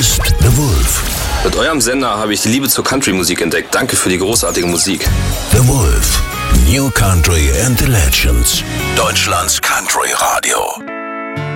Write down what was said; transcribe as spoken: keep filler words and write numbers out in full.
ist The Wolf. Mit eurem Sender habe ich die Liebe zur Country-Musik entdeckt. Danke für die großartige Musik. The Wolf. New Country and the Legends. Deutschlands Country Radio.